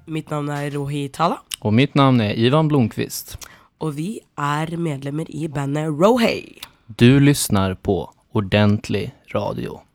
Mitt navn Rohi Tala. Og mitt navn Ivan Blomqvist. Og vi medlemmer i bandet Rohei. Du lyssnar på Ordentlig Radio.